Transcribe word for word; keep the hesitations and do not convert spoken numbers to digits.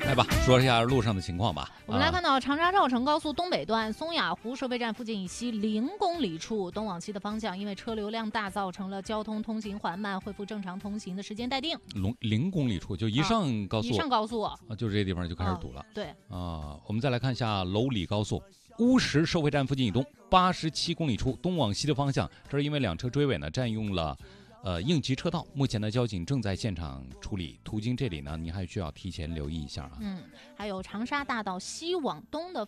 来吧，说一下路上的情况吧。 我们来看到长沙绕城高速东北段松雅湖收费站附近以西零公里处，东往西的方向因为车流量大，造成了交通通行缓慢，恢复正常通行的时间待定。 零零公里处就一上高速， 一上高速啊， 就这些地方就开始堵了。 哦、对啊，我们再来看一下楼里高速乌石收费站附近以东八十七公里处，东往西的方向，这是因为两车追尾呢占用了。呃，应急车道，目前呢，交警正在现场处理。途经这里呢，你还需要提前留意一下啊。 嗯，还有长沙大道西往东的